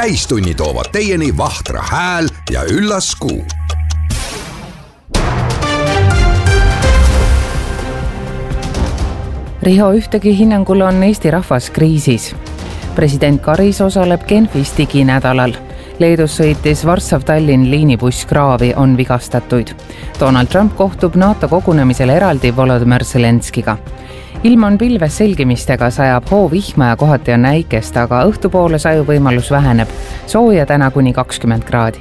Täistunni toovad teieni Vahtra hääl ja Üllas Kuu. Riho Ühtegi hinnangul on Eesti rahvas kriisis. President Karis osaleb Genfis diginädalal. Leedus sõitis Varssav-Tallinn liinibuss kraavi, on vigastatuid. Donald Trump kohtub NATO kogunemisel eraldi Volodymyr Zelenskiga. Ilm on pilves selgimistega, sajab hoovihma ja kohati on näikest, aga õhtupoole sajuvõimalus väheneb. Sooja täna kuni 20 kraadi.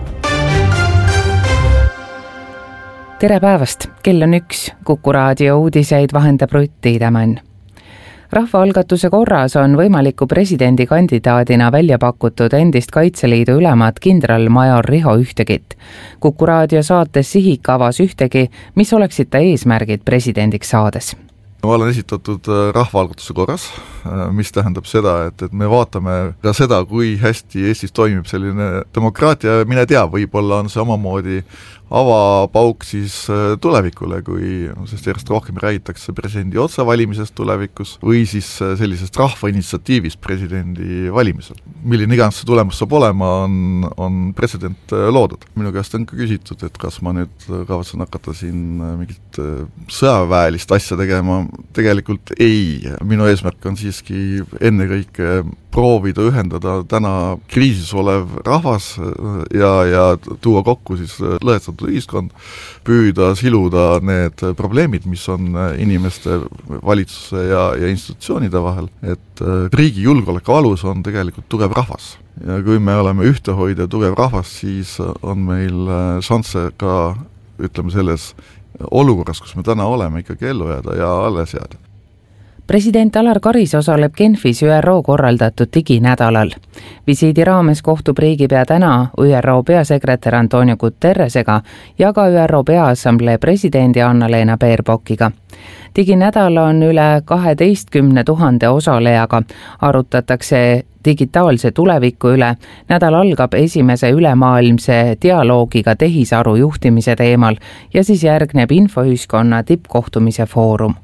Tere päevast, kell on 1. Kuku raadio uudiseid vahendab Rutt Tiidemann. Rahvaalgatuse korras on võimaliku presidendikandidaadina välja pakutud endist Kaitseliidu ülemad kindralmajor Riho Ühtegit. Kuku raadio saates Sihik avas Ühtegi, mis oleksid ta eesmärgid presidendiks saades. Ma olen esitatud rahvaalgatuse korras, mis tähendab seda, et me vaatame ka seda, kui hästi Eestis toimib selline demokraatia. Mine tea, võib-olla on see omamoodi avapauk siis tulevikule, sest järjest rohkem räägitakse presidendi otsevalimisest tulevikus või siis sellisest rahvainitsiatiivist presidendi valimisel. Milline iganes see tulemus saab olema, on president loodud. Minu käest on ka küsitud, et kas ma nüüd kavatsen hakata siin mingit sõjaväelist asja tegema. Tegelikult ei. Minu eesmärk on siiski ennekõike proovida ühendada täna kriisis olev rahvas ja tuua kokku siis lõhestatud ühiskond, püüda siluda need probleemid, mis on inimeste, valitsuse ja institutsioonide vahel, et riigi julgeoleku alus on tegelikult tugev rahvas. Ja kui me oleme ühtehoid ja tugev rahvas, siis on meil šansse ka, ütleme selles olukorras, kus me täna oleme, ikkagi ellu jääda ja alles jääda. President Alar Karis osaleb Genfis ÜRO korraldatud diginädalal. Visiidi raames kohtub riigipea täna ÜRO peasekretär Antonio Guterresega ja ka ÜRO Peaassamblee presidendi Anna-Leena Baerbockiga. Diginädal on üle 12 000 osalejaga, arutatakse digitaalse tuleviku üle. Nädal algab esimese ülemaailmse dialoogiga tehisaru juhtimise teemal ja siis järgneb infoühiskonna tippkohtumise foorum.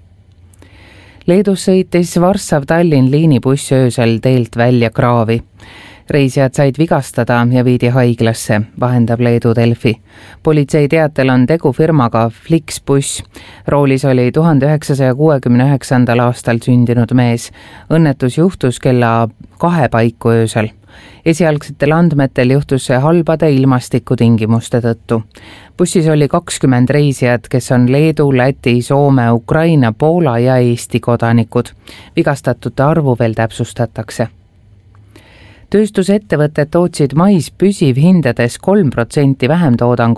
Leedus sõitis Varssav-Tallinn liinibuss öösel teelt välja kraavi. Reisijad said vigastada ja viidi haiglasse, vahendab Leedu Delfi. Politsei teatel on tegu firmaga Flixbus. Roolis oli 1969. aastal sündinud mees. Õnnetus juhtus kella 2 paiku öösel. Esialgsetel andmetel juhtus see halbade ilmastikutingimuste tõttu. Bussis oli 20 reisijad, kes on Leedu, Läti, Soome, Ukraina, Poola ja Eesti kodanikud. Vigastatute arvu veel täpsustatakse. Tööstusettevõtted tootsid mais püsivhindades 3% vähem toodangu